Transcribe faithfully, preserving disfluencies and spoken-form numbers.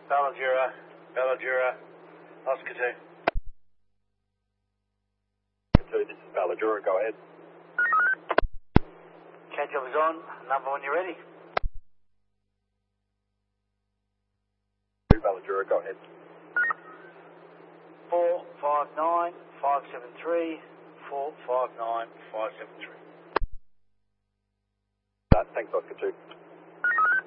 Balladura, Balladura, Oscar two. This is Balladura, go ahead. Cat job is on, number when you're ready. Balladura, go ahead. four five nine five seven three, four five nine five seven three. Uh, thanks, Oscar two.